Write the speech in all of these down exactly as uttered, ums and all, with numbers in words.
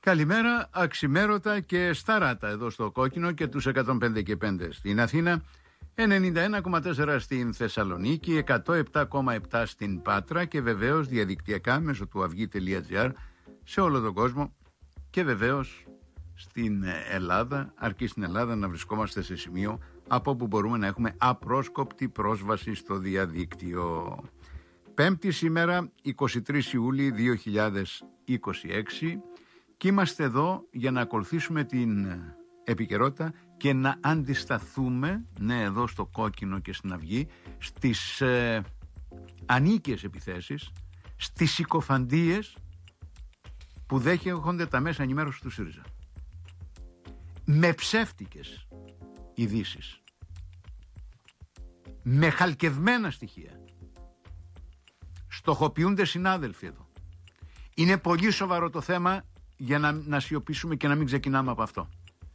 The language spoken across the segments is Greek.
Καλημέρα, αξιμέρωτα και σταράτα εδώ στο Κόκκινο και τους εκατόν πέντε και πέντε στην Αθήνα, ενενήντα ένα κόμμα τέσσερα στην Θεσσαλονίκη, εκατόν επτά κόμμα επτά στην Πάτρα και βεβαίως διαδικτυακά μέσω του αυγή τελεία τζι άρ σε όλο τον κόσμο και βεβαίως στην Ελλάδα, αρκεί στην Ελλάδα να βρισκόμαστε σε σημείο από όπου μπορούμε να έχουμε απρόσκοπτη πρόσβαση στο διαδίκτυο. Πέμπτη σήμερα, εικοστή τρίτη Ιουλίου δύο χιλιάδες είκοσι έξι, και είμαστε εδώ για να ακολουθήσουμε την επικαιρότητα και να αντισταθούμε, ναι, εδώ στο Κόκκινο και στην Αυγή, στις ε, ανίκειες επιθέσεις, στις συκοφαντίες που δέχονται τα μέσα ενημέρωσης του ΣΥΡΙΖΑ. Με ψεύτικες ειδήσεις, με χαλκευμένα στοιχεία. Στοχοποιούνται συνάδελφοι εδώ. Είναι πολύ σοβαρό το θέμα για να, να σιωπήσουμε και να μην ξεκινάμε από αυτό.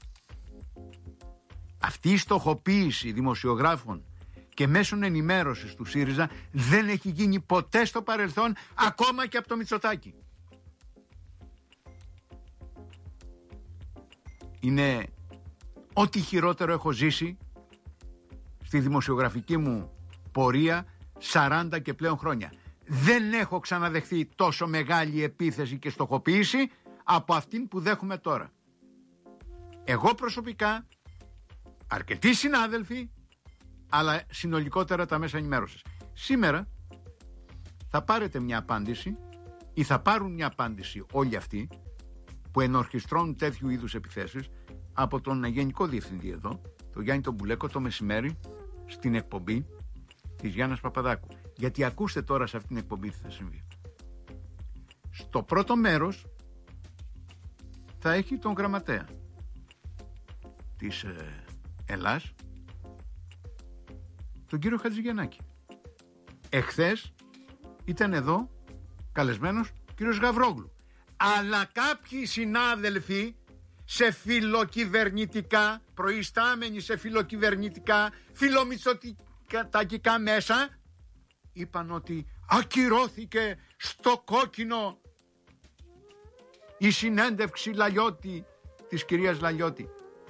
Αυτή η στοχοποίηση δημοσιογράφων και μέσων ενημέρωσης του ΣΥΡΙΖΑ δεν έχει γίνει ποτέ στο παρελθόν, ακόμα και από το Μητσοτάκη. Είναι ό,τι χειρότερο έχω ζήσει στη δημοσιογραφική μου πορεία σαράντα και πλέον χρόνια. Δεν έχω ξαναδεχθεί τόσο μεγάλη επίθεση και στοχοποίηση από αυτήν που δέχομαι τώρα. Εγώ προσωπικά, αρκετοί συνάδελφοι, αλλά συνολικότερα τα μέσα ενημέρωσης. Σήμερα θα πάρετε μια απάντηση ή θα πάρουν μια απάντηση όλοι αυτοί που ενορχιστρώνουν τέτοιου είδους επιθέσεις από τον Γενικό Διευθυντή εδώ, τον Γιάννη τον Μπουλέκο, το μεσημέρι στην εκπομπή της Γιάννας Παπαδάκου. Γιατί ακούστε τώρα σε αυτήν την εκπομπή τι θα συμβεί. Στο πρώτο μέρος θα έχει τον γραμματέα της ε, Ελλάς, τον κύριο Χατζηγιαννάκη. Εχθές ήταν εδώ καλεσμένος ο κύριος Γαβρόγλου. Αλλά κάποιοι συνάδελφοι σε φιλοκυβερνητικά, προϊστάμενοι σε φιλοκυβερνητικά, φιλομητσοτακικά μέσα, είπαν ότι ακυρώθηκε στο Κόκκινο η συνέντευξη Λαλιώτη, της κυρίας Λαλιώτη.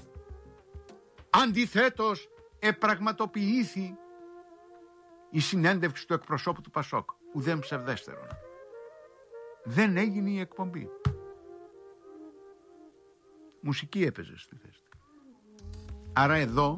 Αντιθέτως επραγματοποιήθη η συνέντευξη του εκπροσώπου του Πασόκ. Ουδέν ψευδέστερον. Δεν έγινε η εκπομπή. Μουσική έπαιζε στη θέση. Άρα εδώ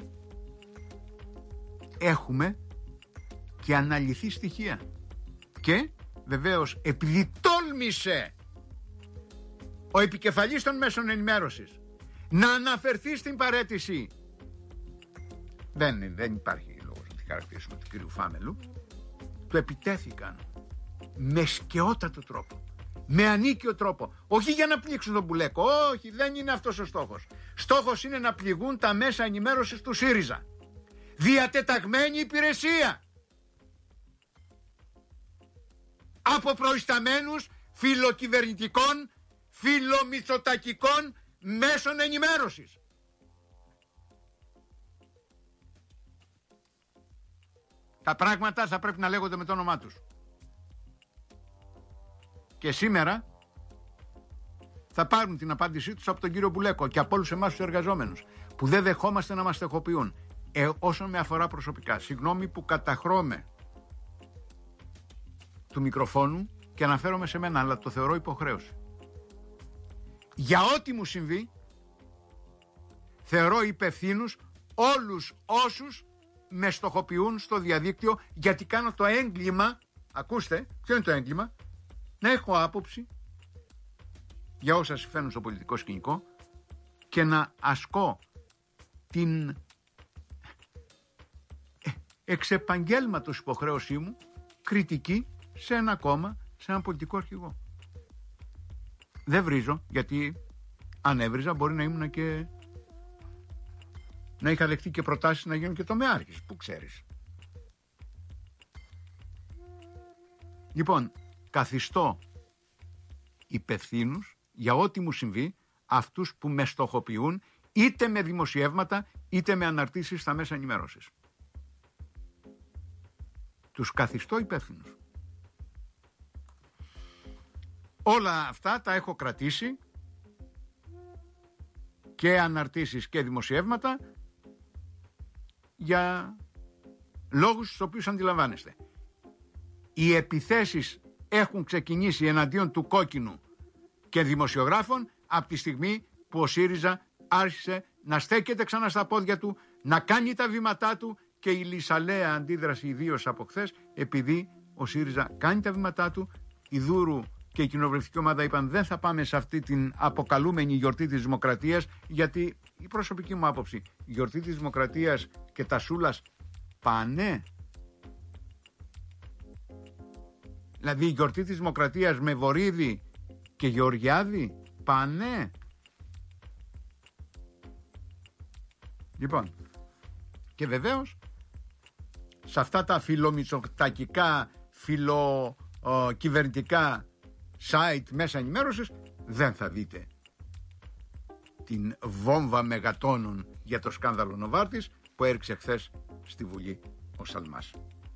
έχουμε και αναλυθεί στοιχεία. Και βεβαίως επειδή τόλμησε ο επικεφαλής των μέσων ενημέρωσης να αναφερθεί στην παραίτηση, δεν, δεν υπάρχει λόγος να τη χαρακτηρίσουμε, του κύριου Φάμελου, του επιτέθηκαν με σκαιότατο τρόπο, με ανίκιο τρόπο, όχι για να πλήξουν τον Μπουλέκο, όχι, δεν είναι αυτός ο στόχος. Στόχος είναι να πληγούν τα μέσα ενημέρωσης του ΣΥΡΙΖΑ. Διατεταγμένη υπηρεσία από προϊσταμένους φιλοκυβερνητικών, φιλομητσοτακικών μέσων ενημέρωσης. Τα πράγματα θα πρέπει να λέγονται με το όνομά τους. Και σήμερα θα πάρουν την απάντησή τους από τον κύριο Μπουλέκο και από όλους εμάς τους εργαζόμενους που δεν δεχόμαστε να μας στεχοποιούν. Ε, όσον με αφορά προσωπικά, συγγνώμη που καταχρώμαι του μικροφόνου και αναφέρομαι σε μένα, αλλά το θεωρώ υποχρέωση. Για ό,τι μου συμβεί θεωρώ υπευθύνους όλους όσους με στοχοποιούν στο διαδίκτυο, γιατί κάνω το έγκλημα, ακούστε, ποιο είναι το έγκλημα, να έχω άποψη για όσα συμβαίνουν στο πολιτικό σκηνικό και να ασκώ την εξεπαγγέλματος υποχρέωσή μου κριτική σε ένα κόμμα, σε έναν πολιτικό αρχηγό. Δεν βρίζω, γιατί αν έβριζα μπορεί να ήμουν και να είχα δεχτεί και προτάσεις να γίνουν και τομεάρχης, που ξέρεις. Λοιπόν, καθιστώ υπευθύνους για ό,τι μου συμβεί αυτούς που με στοχοποιούν, είτε με δημοσιεύματα είτε με αναρτήσεις στα μέσα ενημέρωσης. Τους καθιστώ υπεύθυνους. Όλα αυτά τα έχω κρατήσει και αναρτήσεις και δημοσιεύματα για λόγους τους οποίους αντιλαμβάνεστε. Οι επιθέσεις έχουν ξεκινήσει εναντίον του Κόκκινου και δημοσιογράφων από τη στιγμή που ο ΣΥΡΙΖΑ άρχισε να στέκεται ξανά στα πόδια του, να κάνει τα βήματά του, και η λυσαλέα αντίδραση ιδίως από χθες, επειδή ο ΣΥΡΙΖΑ κάνει τα βήματά του, η Δούρου και η κοινοβουλευτική ομάδα είπαν δεν θα πάμε σε αυτή την αποκαλούμενη γιορτή της Δημοκρατίας, γιατί η προσωπική μου άποψη, η γιορτή της Δημοκρατίας και τα Σούλας πάνε. Δηλαδή η γιορτή της Δημοκρατίας με Βορίδη και Γεωργιάδη πάνε. Λοιπόν, και βεβαίως σε αυτά τα φιλομητσοτακικά, φιλοκυβερνητικά site μέσα ενημέρωσης δεν θα δείτε την βόμβα μεγατόνων για το σκάνδαλο Νοβάρτης που έριξε χθες στη Βουλή ο Σαλμάς.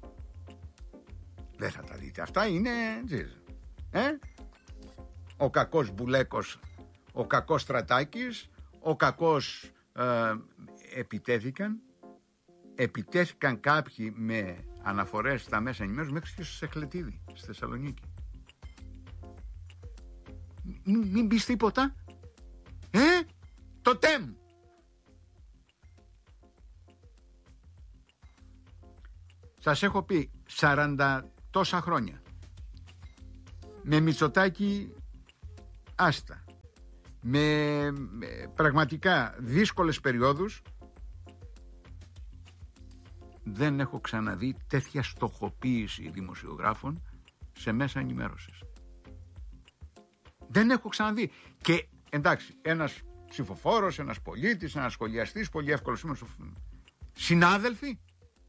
Δεν θα τα δείτε. Αυτά είναι ε? ο κακός Μπουλέκος, ο κακός Στρατάκης, ο κακός ε, επιτέθηκαν επιτέθηκαν κάποιοι με αναφορές στα μέσα ενημέρωσης μέχρι και στο Σεχλετίδη στη Θεσσαλονίκη. Μην, μην πεις τίποτα. Ε, το ΤΕΜ. Σας έχω πει σαράντα τόσα χρόνια με Μητσοτάκη άστα, με, με πραγματικά δύσκολες περιόδους, δεν έχω ξαναδεί τέτοια στοχοποίηση δημοσιογράφων σε μέσα ενημέρωσης. Δεν έχω ξαναδεί. Και εντάξει, ένας ψηφοφόρος, ένας πολίτης, ένας σχολιαστής, πολύ εύκολο σήμερα. Συνάδελφοι,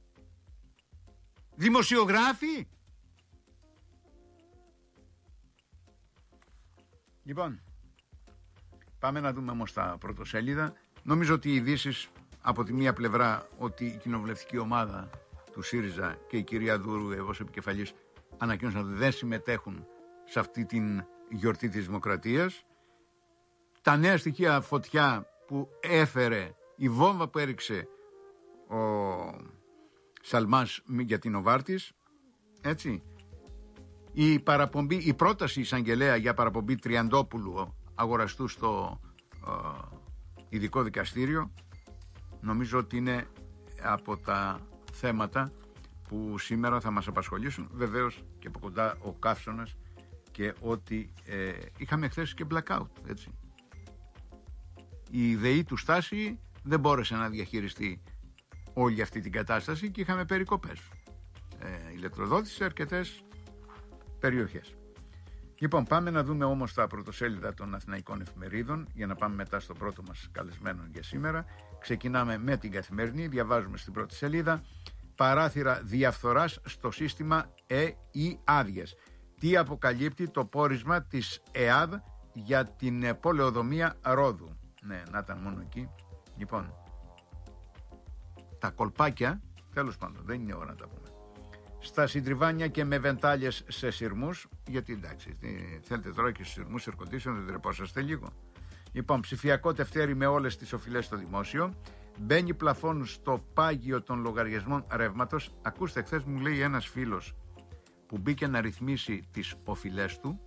δημοσιογράφοι. Λοιπόν, πάμε να δούμε όμως τα πρωτοσέλιδα. Νομίζω ότι οι ειδήσεις από τη μία πλευρά ότι η κοινοβουλευτική ομάδα του ΣΥΡΙΖΑ και η κυρία Δούρου, εγώ ως επικεφαλής, ανακοίνωσαν ότι δεν συμμετέχουν σε αυτή την γιορτή της Δημοκρατίας. Τα νέα στοιχεία φωτιά που έφερε η βόμβα που έριξε ο Σαλμάς για την Νοβάρτης, έτσι. Η, παραπομπή, η πρόταση εισαγγελέα για παραπομπή Τριαντόπουλου αγοραστού στο ε, ειδικό δικαστήριο, νομίζω ότι είναι από τα θέματα που σήμερα θα μας απασχολήσουν. Βεβαίως και από κοντά ο καύσωνας και ότι ε, είχαμε χθες και blackout, έτσι. Η ΔΕΗ του Στάση δεν μπόρεσε να διαχειριστεί όλη αυτή την κατάσταση και είχαμε περικοπές ε, ηλεκτροδότηση σε αρκετές περιοχές. Λοιπόν, πάμε να δούμε όμως τα πρωτοσέλιδα των αθηναϊκών εφημερίδων για να πάμε μετά στο πρώτο μας καλεσμένο για σήμερα. Ξεκινάμε με την Καθημερινή, διαβάζουμε στην πρώτη σελίδα παράθυρα διαφθοράς στο σύστημα Ε ή άδειες. Τι αποκαλύπτει το πόρισμα της ΕΑΔ για την πολεοδομία Ρόδου. Ναι, να ήταν μόνο εκεί. Λοιπόν, τα κολπάκια, τέλος πάντων, δεν είναι ώρα να τα πούμε. Στα συντριβάνια και με βεντάλιες σε σειρμούς, γιατί εντάξει, θέλετε τώρα και στους σειρμούς air condition, δεν τρεπόσαστε λίγο. Λοιπόν, ψηφιακό τευτέρι με όλες τις οφειλές στο δημόσιο. Μπαίνει πλαφόν στο πάγιο των λογαριασμών ρεύματος. Ακούστε, χθες μου λέει ένας φίλος που μπήκε να ρυθμίσει τις οφειλές του.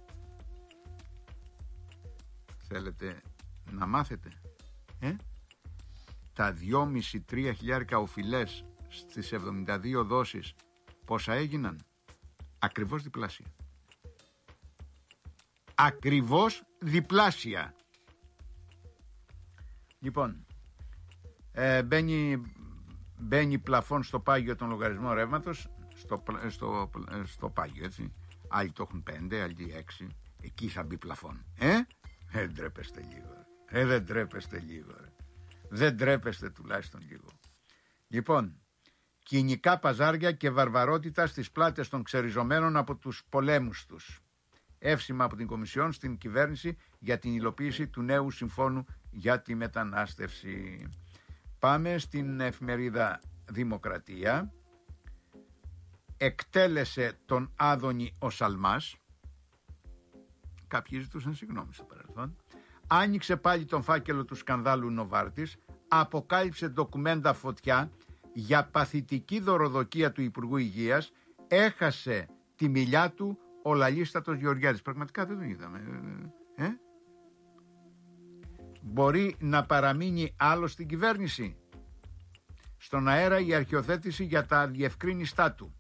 Θέλετε να μάθετε ε? τα δυόμισι με τρία χιλιάρικα οφειλές στις εβδομήντα δύο δόσεις πόσα έγιναν? Ακριβώς διπλάσια. Ακριβώς διπλάσια. Λοιπόν, ε, μπαίνει, μπαίνει πλαφόν στο πάγιο των λογαριασμών ρεύματος, στο, στο, στο πάγιο, έτσι. Άλλοι το έχουν πέντε, άλλοι έξι. Εκεί θα μπει πλαφόν. Ε, δεν τρέπεστε λίγο. Ε, δεν τρέπεστε λίγο. Ρε. Δεν τρέπεστε τουλάχιστον λίγο. Λοιπόν, κοινικά παζάρια και βαρβαρότητα στις πλάτες των ξεριζωμένων από τους πολέμους τους. Εύσημα από την Κομισιόν στην κυβέρνηση για την υλοποίηση του νέου συμφώνου για τη μετανάστευση. Πάμε στην εφημερίδα Δημοκρατία. Εκτέλεσε τον Άδωνη ο Σαλμάς. Κάποιοι ζητούσαν συγγνώμη στο παρελθόν. άνοιξε πάλι τον φάκελο του σκανδάλου Νοβάρτης, αποκάλυψε ντοκουμέντα φωτιά για παθητική δωροδοκία του Υπουργού Υγείας, έχασε τη μιλιά του ο λαλίστατος Γεωργιάδης. Πραγματικά δεν τον είδαμε. Ε? Μπορεί να παραμείνει άλλο στην κυβέρνηση? Στον αέρα η αρχιοθέτηση για τα διευκρίνιστά του.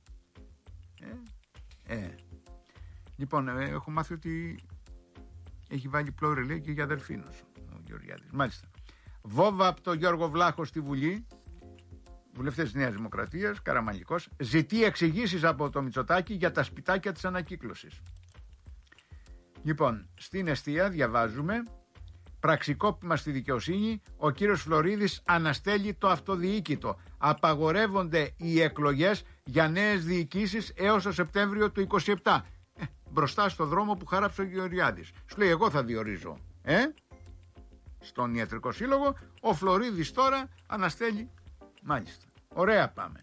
Ε, ε. Λοιπόν, ε, έχω μάθει ότι έχει βάλει πλώρη, λέει, και για αδελφίνος ο Γεωργιάδης. Μάλιστα. Βόβα από τον Γιώργο Βλάχο στη Βουλή, βουλευτές της Νέας Δημοκρατίας, Καραμανλικός, ζητεί εξηγήσεις από το Μητσοτάκη για τα σπιτάκια της ανακύκλωσης. Λοιπόν, στην εστία διαβάζουμε: πραξικόπημα στη δικαιοσύνη, ο κύριος Φλωρίδης αναστέλει το αυτοδιοίκητο. Απαγορεύονται οι εκλογές για νέες διοικήσεις έως το Σεπτέμβριο του είκοσι επτά. Ε, μπροστά στο δρόμο που χάραψε ο Γεωργιάδης. Σου λέει, εγώ θα διορίζω. Ε? Στον Ιατρικό Σύλλογο, ο Φλωρίδης τώρα αναστέλει. Μάλιστα. Ωραία, πάμε.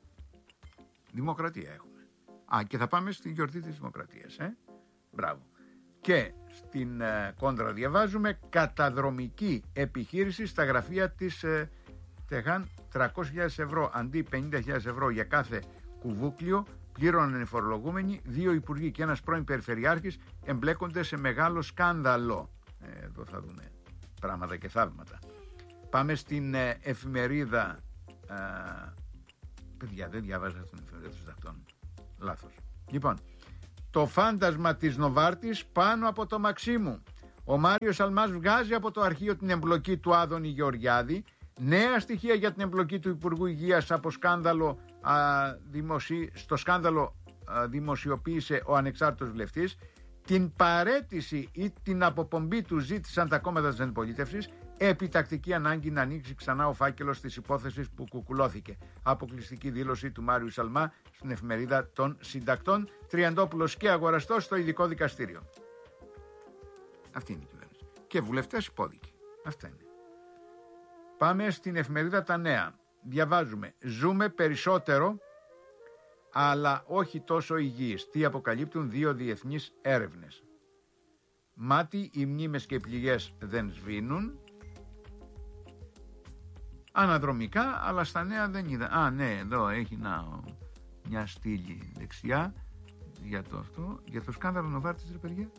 Δημοκρατία έχουμε. Α, και θα πάμε στη γιορτή της Δημοκρατίας. Ε? Μπράβο. Και στην ε, κόντρα διαβάζουμε: καταδρομική επιχείρηση στα γραφεία της ε, Τεχάν, τριακόσιες χιλιάδες ευρώ αντί πενήντα χιλιάδες ευρώ για κάθε κουβούκλιο πλήρωναν οι φορολογούμενοι. Δύο υπουργοί και ένας πρώην περιφερειάρχης εμπλέκονται σε μεγάλο σκάνδαλο. Ε, εδώ θα δούμε πράγματα και θαύματα. Πάμε στην ε, εφημερίδα. Ε, παιδιά, δεν διαβάζα την εφημερίδα των συντακτών. Λάθος. Λοιπόν, το φάντασμα της Νοβάρτης πάνω από το Μαξίμου. Ο Μάριος Αλμάς βγάζει από το αρχείο την εμπλοκή του Άδωνη Γεωργιάδη. Νέα στοιχεία για την εμπλοκή του Υπουργού Υγείας από σκάνδαλο, α, δημοσι... στο σκάνδαλο α, δημοσιοποίησε ο ανεξάρτητος βουλευτής. Την παραίτηση ή την αποπομπή του ζήτησαν τα κόμματα της αντιπολίτευσης. Επιτακτική ανάγκη να ανοίξει ξανά ο φάκελος της υπόθεσης που κουκουλώθηκε. Αποκλειστική δήλωση του Μάριου Σαλμά στην εφημερίδα των συντακτών. Τριαντόπουλος και αγοραστός στο ειδικό δικαστήριο. Αυτή είναι η κυβέρνηση. Και βουλευτές υπόδικοι. Αυτά είναι. Πάμε στην εφημερίδα Τα Νέα. Διαβάζουμε: ζούμε περισσότερο, αλλά όχι τόσο υγιείς. Τι αποκαλύπτουν δύο διεθνείς έρευνες. Μάτι, οι μνήμες και οι πληγές δεν σβήνουν. Αναδρομικά, αλλά στα Νέα δεν είδα. Α, ναι, εδώ έχει να, μια στήλη δεξιά για το αυτό, για το σκάνδαλο Νοβάρτης, ρε παιδιά.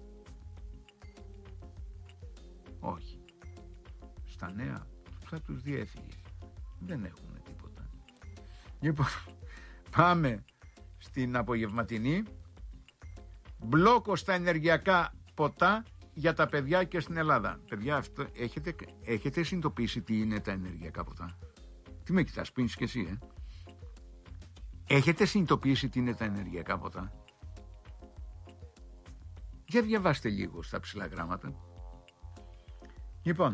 Όχι. Στα Νέα θα τους διέφυγε. Δεν έχουν τίποτα. Λοιπόν, πάμε στην απογευματινή. Μπλόκο στα ενεργειακά ποτά για τα παιδιά και στην Ελλάδα. Παιδιά, αυτό, έχετε, έχετε συνειδητοποιήσει τι είναι τα ενεργειακά ποτά? Τι με κοιτάς, πίνεις και εσύ, ε? Έχετε συνειδητοποιήσει τι είναι τα ενεργειακά ποτά? Για διαβάστε λίγο στα ψηλά γράμματα. Λοιπόν,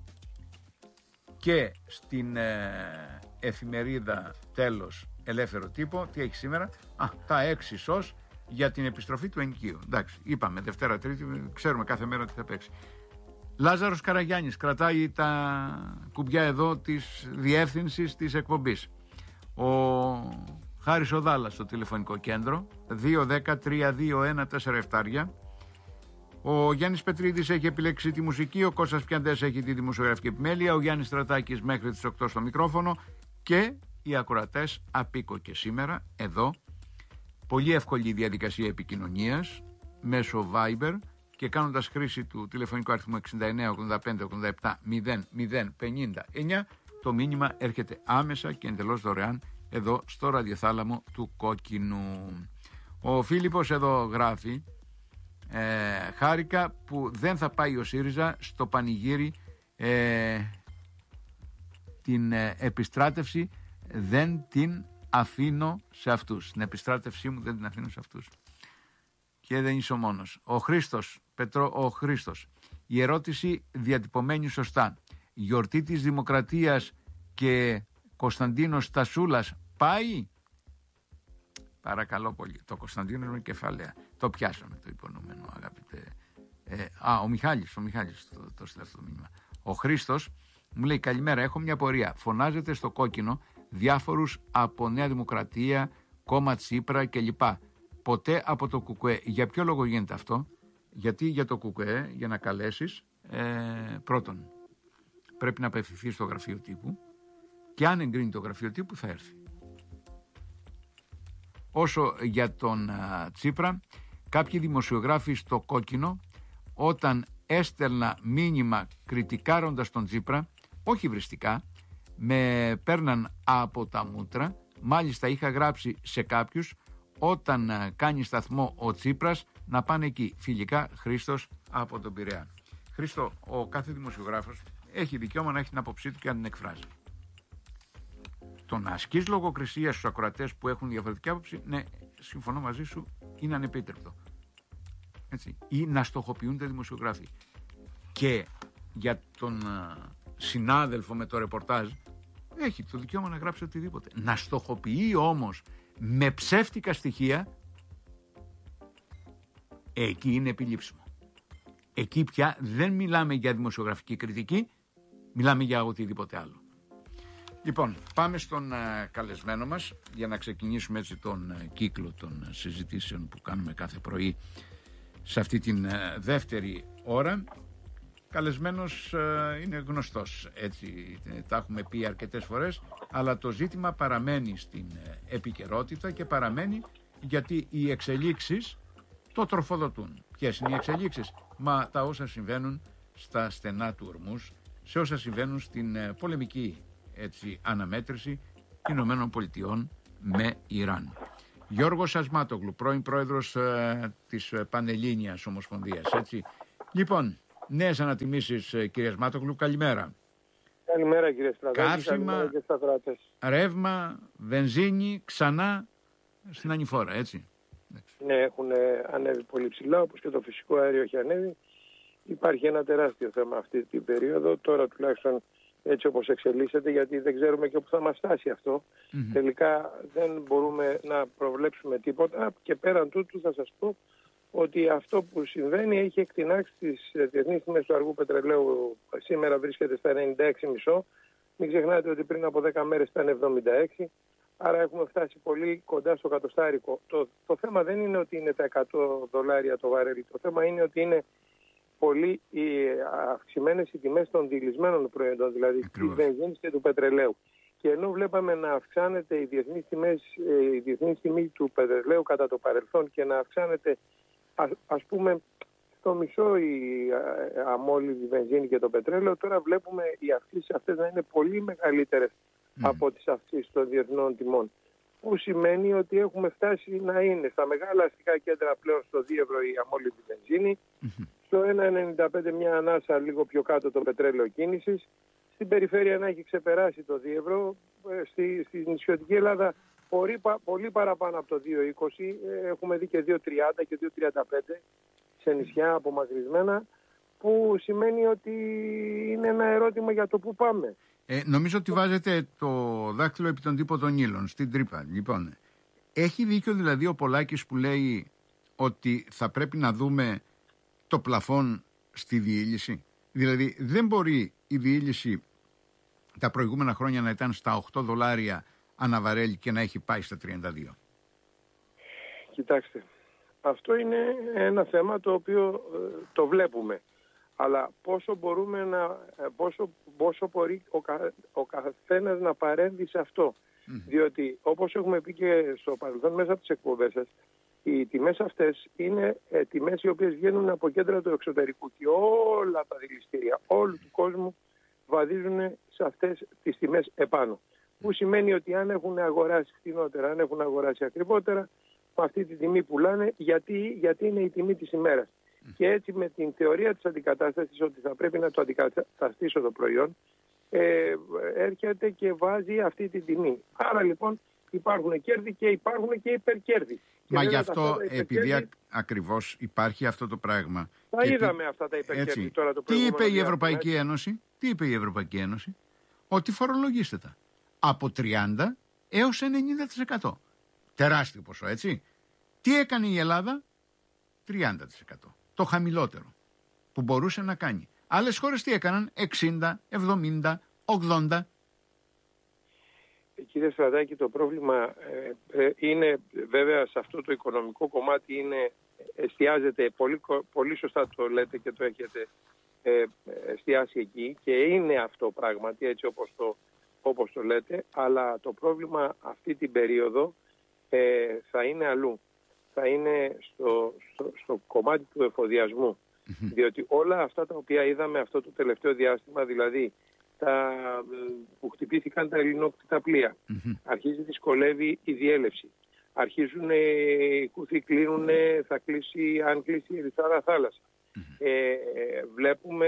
και στην ε, εφημερίδα Τέλος Ελεύθερο Τύπο, τι έχει σήμερα? Α, τα έξι σως για την επιστροφή του ενοικίου. Εντάξει, είπαμε Δευτέρα Τρίτη, ξέρουμε κάθε μέρα τι θα παίξει. Λάζαρος Καραγιάννης κρατάει τα κουμπιά εδώ της διεύθυνσης της εκπομπής. Ο Χάρης Οδάλας στο τηλεφωνικό κέντρο δύο δέκα τρία δύο ένα τέσσερα επτά. Ο Γιάννης Πετρίδης έχει επιλέξει τη μουσική, ο Κώστας Πιαντές έχει τη δημοσιογραφική επιμέλεια, ο Γιάννης Στρατάκης μέχρι τις οκτώ στο μικρόφωνο και οι ακροατές απίκο και σήμερα εδώ. Πολύ εύκολη η διαδικασία επικοινωνίας μέσω Viber και κάνοντας χρήση του τηλεφωνικού αριθμού εξήντα εννέα ογδόντα πέντε ογδόντα επτά μηδέν μηδέν πενήντα εννέα, το μήνυμα έρχεται άμεσα και εντελώς δωρεάν εδώ στο ραδιοθάλαμο του Κόκκινου. Ο Φίλιππος εδώ γράφει: ε, χάρηκα που δεν θα πάει ο ΣΥΡΙΖΑ στο πανηγύρι, ε, την ε, επιστράτευση δεν την αφήνω σε αυτούς. Την επιστράτευσή μου δεν την αφήνω σε αυτούς. Και δεν είσαι ο μόνος. Ο Χρήστος, Πετρό, ο Χρήστος. Η ερώτηση διατυπωμένη σωστά. Γιορτή της Δημοκρατίας και Κωνσταντίνος Τασούλας πάει? Παρακαλώ πολύ. Το Κωνσταντίνο είναι κεφαλαία. Το πιάσαμε το υπονοούμενο, αγαπητέ. Ε, α, ο Μιχάλης, ο Μιχάλης το, το στείλε αυτό το μήνυμα. Ο Χρήστος μου λέει: καλημέρα, έχω μια πορεία. Φωνάζετε στο Κόκκινο διάφορους από Νέα Δημοκρατία, κόμμα Τσίπρα κλπ. Ποτέ από το ΚΚΕ. Για ποιο λόγο γίνεται αυτό? Γιατί για το ΚΚΕ, για να καλέσεις, ε, πρώτον, πρέπει να απευθυνθεί στο γραφείο τύπου και αν εγκρίνει το γραφείο τύπου θα έρθει. Όσο για τον α, Τσίπρα, κάποιοι δημοσιογράφοι στο Κόκκινο, όταν έστελνα μήνυμα κριτικάροντας τον Τσίπρα, όχι βριστικά, με παίρναν από τα μούτρα. Μάλιστα είχα γράψει σε κάποιους, όταν α, κάνει σταθμό ο Τσίπρας, να πάνε εκεί. Φιλικά, Χρήστος από τον Πειραιά. Χρήστο, ο κάθε δημοσιογράφος έχει δικαίωμα να έχει την άποψή του και να την εκφράζει. Το να ασκείς λογοκρισία στους ακροατές που έχουν διαφορετική άποψη, ναι, συμφωνώ μαζί σου, είναι ανεπίτρεπτο. Έτσι. Ή να στοχοποιούνται δημοσιογράφοι. Και για τον uh, συνάδελφο με το ρεπορτάζ, έχει το δικαίωμα να γράψει οτιδήποτε. Να στοχοποιεί όμως με ψεύτικα στοιχεία, εκεί είναι επιλήψιμο. Εκεί πια δεν μιλάμε για δημοσιογραφική κριτική, μιλάμε για οτιδήποτε άλλο. Λοιπόν, πάμε στον uh, καλεσμένο μας για να ξεκινήσουμε έτσι τον uh, κύκλο των uh, συζητήσεων που κάνουμε κάθε πρωί σε αυτή την uh, δεύτερη ώρα. Καλεσμένος uh, είναι γνωστός, έτσι τα έχουμε πει αρκετές φορές, αλλά το ζήτημα παραμένει στην uh, επικαιρότητα και παραμένει γιατί οι εξελίξεις το τροφοδοτούν. Ποιες είναι οι εξελίξεις? Μα τα όσα συμβαίνουν στα στενά του Ορμούς, σε όσα συμβαίνουν στην uh, πολεμική έτσι, αναμέτρηση Ηνωμένων Πολιτειών με Ιράν. Γιώργος Ασμάτογλου, πρώην πρόεδρος ε, της Πανελλήνιας Ομοσπονδίας. Έτσι. Λοιπόν, νέες ανατιμήσεις, ε, κύριε Ασμάτογλου, καλημέρα. Καλημέρα, κύριε Στραδάκη. Καύσιμα, ρεύμα, βενζίνη, ξανά στην ανηφόρα, έτσι. Ναι, έχουν ανέβει πολύ ψηλά, όπως και το φυσικό αέριο έχει ανέβει. Υπάρχει ένα τεράστιο θέμα αυτή την περίοδο, τώρα τουλάχιστον έτσι όπως εξελίσσεται, γιατί δεν ξέρουμε και όπου θα μας φτάσει αυτό. Mm-hmm. Τελικά δεν μπορούμε να προβλέψουμε τίποτα και πέραν τούτου θα σας πω ότι αυτό που συμβαίνει έχει εκτινάξει τις διεθνείς τιμές του αργού πετρελαίου. Σήμερα βρίσκεται στα ενενήντα έξι κόμμα πέντε. Μην ξεχνάτε ότι πριν από δέκα μέρες ήταν εβδομήντα έξι. Άρα έχουμε φτάσει πολύ κοντά στο κατοστάρικο. Το, το θέμα δεν είναι ότι είναι τα εκατό δολάρια το βαρέλι. Το θέμα είναι ότι είναι πολύ οι αυξημένες οι τιμές των δειλισμένων προϊόντων, δηλαδή της βενζίνης και του πετρελαίου. Και ενώ βλέπαμε να αυξάνεται η διεθνής, τιμές, η διεθνής τιμή του πετρελαίου κατά το παρελθόν και να αυξάνεται ας, ας πούμε στο μισό η αμόλυδη βενζίνη και το πετρέλαιο, τώρα βλέπουμε οι αυξήσεις αυτές να είναι πολύ μεγαλύτερες mm. από τις αυξήσεις των διεθνών τιμών. Που σημαίνει ότι έχουμε φτάσει να είναι στα μεγάλα αστικά κέντρα πλέον στο δύο ευρώ η αμόλυδη βενζίνη, mm-hmm. στο ένα ενενήντα πέντε μια ανάσα λίγο πιο κάτω το πετρέλαιο κίνησης, στην περιφέρεια να έχει ξεπεράσει το δύο ευρώ, στη, στη νησιωτική Ελλάδα πολύ, πολύ παραπάνω από το δύο είκοσι, έχουμε δει και δύο τριάντα και δύο τριάντα πέντε σε νησιά απομακρυσμένα, που σημαίνει ότι είναι ένα ερώτημα για το πού πάμε. Ε, νομίζω ότι βάζετε το δάχτυλο επί των τύπων των ύλων, στην τρύπα. Λοιπόν, έχει δίκιο δηλαδή ο Πολάκης που λέει ότι θα πρέπει να δούμε το πλαφόν στη διήλυση? Δηλαδή δεν μπορεί η διήλυση τα προηγούμενα χρόνια να ήταν στα οκτώ δολάρια αναβαρέλι και να έχει πάει στα τριάντα δύο. Κοιτάξτε, αυτό είναι ένα θέμα το οποίο ε, το βλέπουμε. Αλλά πόσο μπορούμε να, πόσο, πόσο μπορεί ο, κα, ο καθένας να παρέμβει σε αυτό. Mm. Διότι όπως έχουμε πει και στο παρελθόν μέσα από τις εκπομπές σας, οι τιμές αυτές είναι ε, τιμές οι οποίες βγαίνουν από κέντρα του εξωτερικού και όλα τα δηληστήρια όλου του κόσμου βαδίζουν σε αυτές τις τιμές επάνω. Που σημαίνει ότι αν έχουν αγοράσει φθηνότερα, αν έχουν αγοράσει ακριβότερα, με αυτή τη τιμή πουλάνε, γιατί, γιατί είναι η τιμή της ημέρας. Mm. Και έτσι με την θεωρία της αντικατάστασης ότι θα πρέπει να το αντικαταστήσω το προϊόν, ε, έρχεται και βάζει αυτή τη τιμή. Άρα λοιπόν υπάρχουν κέρδη και υπάρχουν και υπερκέρδη. Μα γι' αυτό επειδή α, ακριβώς υπάρχει αυτό το πράγμα. Τα είδαμε τι, αυτά τα υπερκέρδη έτσι, τώρα το τι είπε η Ευρωπαϊκή έτσι. Ένωση, τι είπε η Ευρωπαϊκή Ένωση, ότι φορολογήστε τα από τριάντα έως ενενήντα τοις εκατό. Τεράστιο ποσό, έτσι. Τι έκανε η Ελλάδα? τριάντα τοις εκατό. Το χαμηλότερο που μπορούσε να κάνει. Άλλες χώρες τι έκαναν? εξήντα, εβδομήντα, ογδόντα. Κύριε Στραδάκη, το πρόβλημα ε, ε, είναι βέβαια σε αυτό το οικονομικό κομμάτι, είναι, εστιάζεται πολύ, πολύ σωστά το λέτε και το έχετε ε, εστιάσει εκεί και είναι αυτό πράγματι έτσι όπως το, όπως το λέτε, αλλά το πρόβλημα αυτή την περίοδο ε, θα είναι αλλού. Θα είναι στο, στο, στο κομμάτι του εφοδιασμού. Mm-hmm. Διότι όλα αυτά τα οποία είδαμε αυτό το τελευταίο διάστημα, δηλαδή τα, που χτυπήθηκαν τα ελληνόκτητα πλοία, mm-hmm. αρχίζει δυσκολεύει η διέλευση. Αρχίζουν οι κούθοι, κλείνουν, θα κλείσει, αν κλείσει η Ερυθρά θάλασσα. Mm-hmm. Ε, βλέπουμε,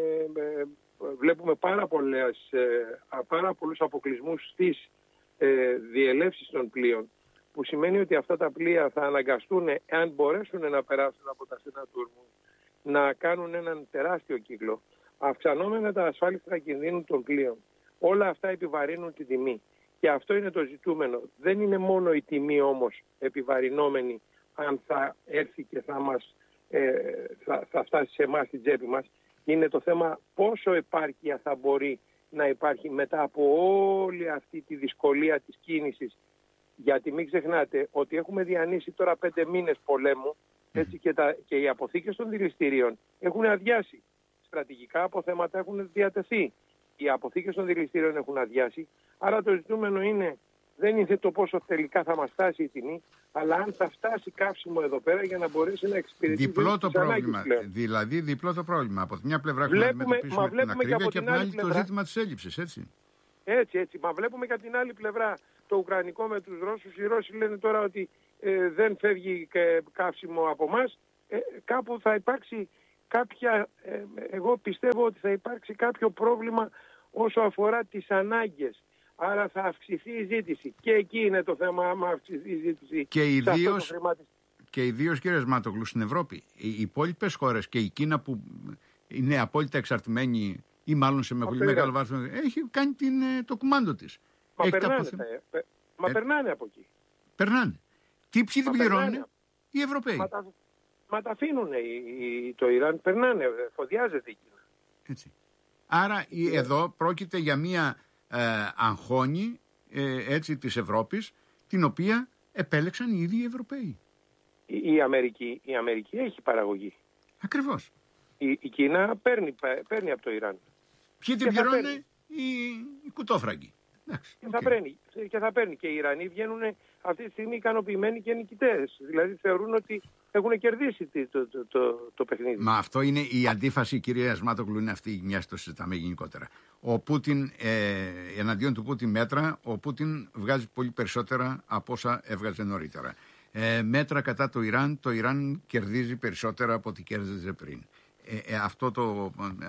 ε, βλέπουμε πάρα, πολλές, ε, πάρα πολλούς αποκλεισμούς στις ε, διελεύσεις των πλοίων, που σημαίνει ότι αυτά τα πλοία θα αναγκαστούν, εάν μπορέσουν να περάσουν από τα στενά του ορμού, να κάνουν έναν τεράστιο κύκλο, αυξανόμενα τα ασφάλιστρα κινδύνου των πλοίων. Όλα αυτά επιβαρύνουν τη τιμή. Και αυτό είναι το ζητούμενο. Δεν είναι μόνο η τιμή όμως επιβαρυνόμενη, αν θα έρθει και θα, μας, ε, θα, θα φτάσει σε εμάς στην τσέπη μας. Είναι το θέμα πόσο επάρκεια θα μπορεί να υπάρχει μετά από όλη αυτή τη δυσκολία της κίνησης. Γιατί μην ξεχνάτε ότι έχουμε διανύσει τώρα πέντε μήνες πολέμου, έτσι, και, τα, και οι αποθήκες των δηληστηρίων έχουν αδειάσει. Στρατηγικά αποθέματα έχουν διατεθεί. Οι αποθήκες των δηληστηρίων έχουν αδειάσει. Άρα το ζητούμενο είναι, δεν είναι το πόσο τελικά θα μας φτάσει η τιμή, αλλά αν θα φτάσει καύσιμο εδώ πέρα για να μπορέσει να εξυπηρετήσει. Διπλό το πρόβλημα. Δηλαδή, διπλό το πρόβλημα. Από τη μια πλευρά έχουμε να αντιμετωπίσουμε την ακρίβεια και, και από την άλλη πλευρά, το ζήτημα της έλλειψης, έτσι. Έτσι, έτσι. Μα βλέπουμε και από την άλλη πλευρά το ουκρανικό με τους Ρώσους. Οι Ρώσοι λένε τώρα ότι ε, δεν φεύγει και καύσιμο από εμάς. Ε, κάπου θα υπάρξει κάποια, ε, εγώ πιστεύω ότι θα υπάρξει κάποιο πρόβλημα όσο αφορά τις ανάγκες. Άρα θα αυξηθεί η ζήτηση. Και εκεί είναι το θέμα, άμα αυξηθεί η ζήτηση. Και ιδίως, και ιδίως κύριε Σμάτογλου, στην Ευρώπη. Οι υπόλοιπες χώρες και η Κίνα που είναι απόλυτα εξαρτημένη ή μάλλον σε με πολύ μεγάλο βάθος, έχει κάνει την, το κουμάντο της. Μα, περνάνε, αποθε... θα, πε... Μα ε... περνάνε από εκεί. Περνάνε. Τι ποιοι δεν πληρώνουν? Οι Ευρωπαίοι. Μα τα, Μα τα αφήνουν οι... το Ιράν, περνάνε, φοδιάζεται η Κίνα. Έτσι. Άρα yeah. εδώ πρόκειται για μια ε, αγχώνη ε, έτσι, της Ευρώπης, την οποία επέλεξαν οι ίδιοι οι Ευρωπαίοι. Η, η, Αμερική, η Αμερική έχει παραγωγή. Ακριβώς. Η, η Κίνα παίρνει, παίρνει από το Ιράν. Ποιοι την πληρώνουν? Οι, οι κουτόφραγκοι. Και, okay. θα παίρνει, και θα παίρνει. Και οι Ιρανοί βγαίνουν αυτή τη στιγμή ικανοποιημένοι και νικητές. Δηλαδή θεωρούν ότι έχουν κερδίσει το, το, το, το παιχνίδι. Μα αυτό είναι η αντίφαση, κυρία Σμάτογλου, είναι αυτή, μια το συζητάμε γενικότερα. Ο Πούτιν, ε, εναντίον του Πούτιν μέτρα, ο Πούτιν βγάζει πολύ περισσότερα από όσα έβγαζε νωρίτερα. Ε, μέτρα κατά το Ιράν, το Ιράν κερδίζει περισσότερα από ό,τι κέρδιζε πριν. Ε, ε, αυτό, το,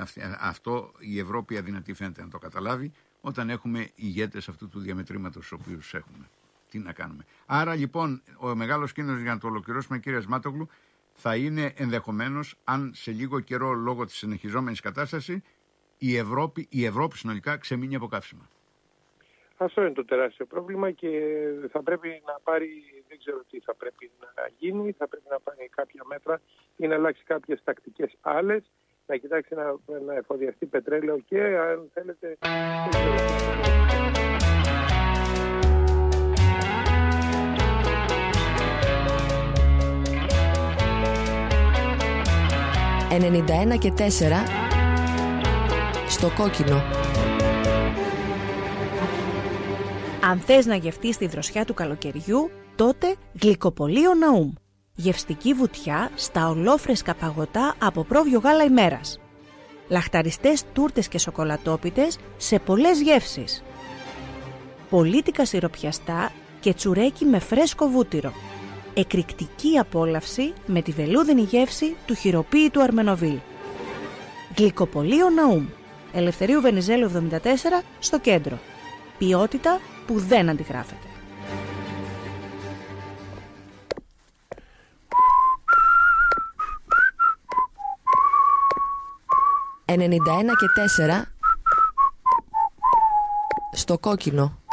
αυτό η Ευρώπη αδυνατή φαίνεται να το καταλάβει όταν έχουμε ηγέτες αυτού του διαμετρήματος τους οποίους έχουμε. Τι να κάνουμε. Άρα λοιπόν ο μεγάλος κίνδυνος, για να το ολοκληρώσουμε κύριε Σμάτογλου, θα είναι ενδεχομένως, αν σε λίγο καιρό λόγω της συνεχιζόμενης κατάστασης η Ευρώπη, η Ευρώπη συνολικά ξεμείνει από καύσιμα. Αυτό είναι το τεράστιο πρόβλημα και θα πρέπει να πάρει, δεν ξέρω τι θα πρέπει να γίνει, θα πρέπει να πάρει κάποια μέτρα ή να αλλάξει κάποιες τακτικές άλλες, να κοιτάξει να, να εφοδιαστεί πετρέλαιο και αν θέλετε... ενενήντα ένα και τέσσερα στο κόκκινο. Αν θες να γευτείς τη δροσιά του καλοκαιριού, τότε γλυκοπολείο Ναούμ. Γευστική βουτιά στα ολόφρεσκα παγωτά από πρόβιο γάλα ημέρας. Λαχταριστές τούρτες και σοκολατόπιτες σε πολλές γεύσεις. Πολίτικα σιροπιαστά και τσουρέκι με φρέσκο βούτυρο. Εκρηκτική απόλαυση με τη βελούδινη γεύση του χειροποίητου Αρμενοβίλ. Γλυκοπολείο Ναούμ. Ελευθερίου Βενιζέλου εβδομήντα τέσσερα στο κέντρο. Ποιότητα που δεν αντιγράφεται. ενενήντα ένα και τέσσερα στο κόκκινο.